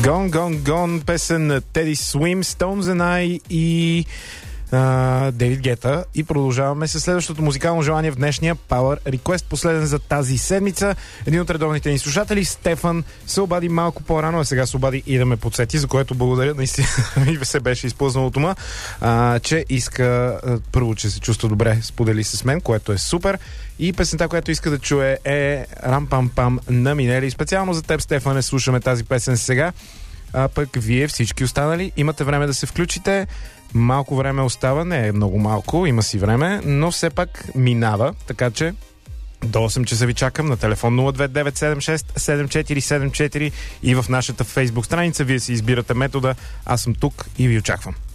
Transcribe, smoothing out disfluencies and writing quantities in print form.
Gone, Gone, Gone, песен на Teddy Swims, Stones and I и Дейвид Гета. И продължаваме с следващото музикално желание в днешния Power Request, последен за тази седмица. Един от редовните ни слушатели, Стефан, се обади малко по-рано, а сега се обади и да ме подсети, за което благодаря, наистина ми се беше изплъзнало от ума, че иска първо, че се чувства добре, сподели с мен, което е супер. И песента, която иска да чуе, е Рам-пам-пам на Минели. Специално за теб, Стефане, слушаме тази песен сега. А пък вие всички останали имате време да се включите. Малко време остава, не е много малко, има си време, но все пак минава, така че до 8 часа ви чакам на телефон 029767474 и в нашата фейсбук страница. Вие си избирате метода, аз съм тук и ви очаквам.